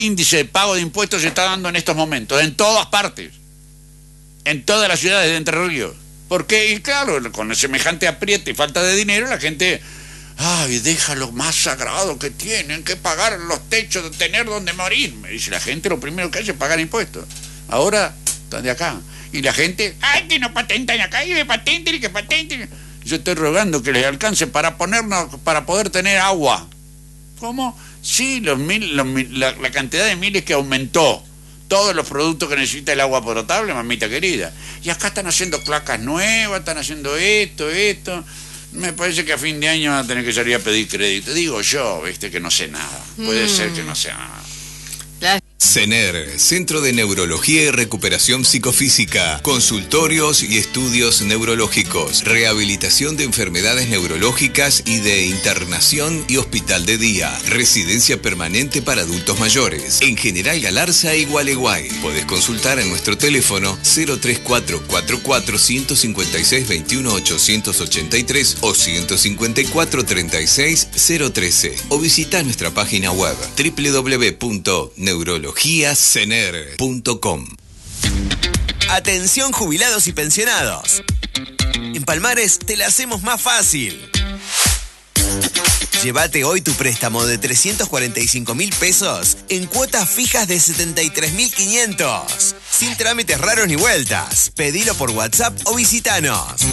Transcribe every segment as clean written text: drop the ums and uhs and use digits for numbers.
índice de pago de impuestos se está dando en estos momentos, en todas partes, en todas las ciudades de Entre Ríos. Porque, y claro, con semejante apriete y falta de dinero, la gente, ay, deja lo más sagrado que tienen, que pagar los techos, tener donde morir. Me dice la gente, lo primero que hace es pagar impuestos. Ahora, están de acá. Y la gente, ay, que no patentan acá, y que patenten, y que patenten. Yo estoy rogando que les alcance para poder tener agua. ¿Cómo? Sí, la cantidad de miles que aumentó. Todos los productos que necesita el agua potable, mamita querida. Y acá están haciendo placas nuevas, están haciendo esto. Me parece que a fin de año van a tener que salir a pedir crédito. Digo yo, viste, que no sé nada. Puede ser que no sea nada. CENER, Centro de Neurología y Recuperación Psicofísica, consultorios y estudios neurológicos, rehabilitación de enfermedades neurológicas y de internación y hospital de día, residencia permanente para adultos mayores, en General Galarza y Gualeguay. Podés consultar en nuestro teléfono 03444 156 21 883 o 154 36 013 o visita nuestra página web www.neurologiacener.com. Atención jubilados y pensionados. En Palmares te la hacemos más fácil. Llévate hoy tu préstamo de 345.000 pesos en cuotas fijas de 73.500. Sin trámites raros ni vueltas. Pedilo por WhatsApp o visitanos.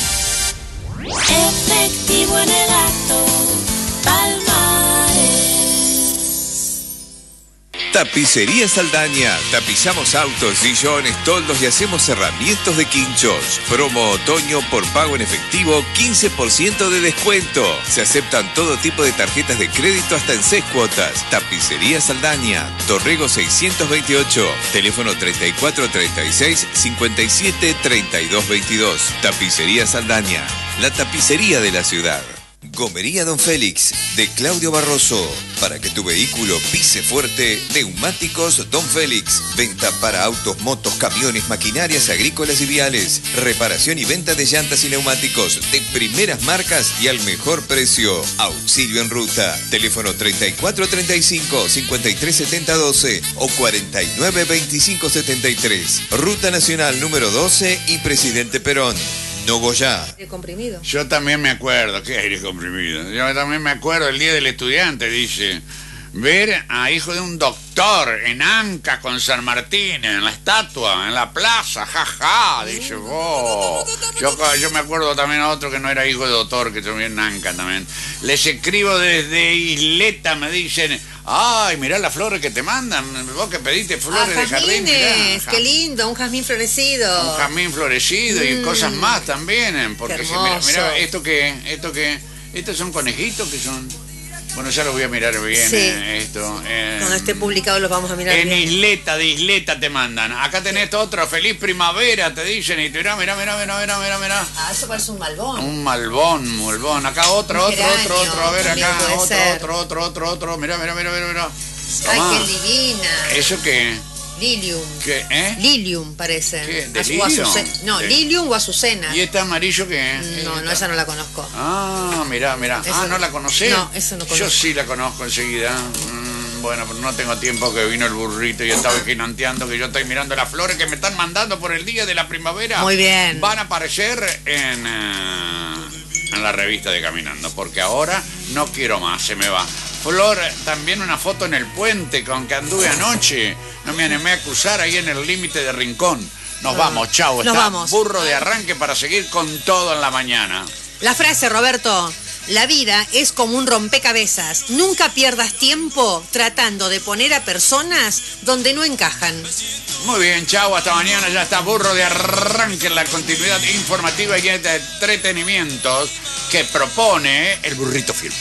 Efectivo en el acto, Palmares. Tapicería Saldaña. Tapizamos autos, sillones, toldos y hacemos herramientas de quinchos. Promo otoño por pago en efectivo, 15% de descuento. Se aceptan todo tipo de tarjetas de crédito hasta en 6 cuotas. Tapicería Saldaña, Torrego 628, teléfono 3436 57 32 22. Tapicería Saldaña, la tapicería de la ciudad. Gomería Don Félix, de Claudio Barroso. Para que tu vehículo pise fuerte, neumáticos Don Félix. Venta para autos, motos, camiones, maquinarias agrícolas y viales. Reparación y venta de llantas y neumáticos de primeras marcas y al mejor precio. Auxilio en ruta. Teléfono 3435 537012 o 492573. Ruta Nacional número 12 y Presidente Perón. Nogoyá. Aire comprimido. Yo también me acuerdo, ¿qué aire comprimido? Yo también me acuerdo el Día del Estudiante, dice, ver a hijo de un doctor en Anca con San Martín, en la estatua, en la plaza, jaja, dice, oh. Yo me acuerdo también a otro que no era hijo de doctor, que también en Anca también. Les escribo desde Isleta, me dicen, ay, mirá las flores que te mandan, vos que pediste flores de jardín. Mirá, qué lindo, un jazmín florecido. Un jazmín florecido y cosas más también, porque mira, estos son conejitos que son. Bueno, ya los voy a mirar bien, sí. Esto. Cuando esté publicado los vamos a mirar en bien. Isleta, de Isleta te mandan. Acá tenés otro, feliz primavera, te dicen, y mirá. Ah, eso parece un malbón. Un malbón. Acá otro, a ver, acá, otro. Mirá. Ay, qué divina. ¿Eso qué? Lilium. ¿Qué? Lilium parece. ¿Qué? ¿De lirio? No, ¿De? Lilium o azucena. ¿Y este amarillo qué es? No, esa no la conozco. Ah, mirá. ¿no la conocés? No, eso no conozco. Yo sí la conozco enseguida. Bueno, pero no tengo tiempo, que vino el burrito y yo estaba giganteando, que yo estoy mirando las flores que me están mandando por el día de la primavera. Muy bien. Van a aparecer en la revista de Caminando, porque ahora no quiero más, se me va. Flor, también una foto en el puente con que anduve anoche. No me animé a cruzar ahí en el límite de Rincón. Nos vamos, chau. Nos vamos. Burro de arranque para seguir con todo en la mañana. La frase, Roberto. La vida es como un rompecabezas. Nunca pierdas tiempo tratando de poner a personas donde no encajan. Muy bien, chau, hasta mañana. Ya está Burro de arranque en la continuidad informativa y de entretenimientos que propone el Burrito Film.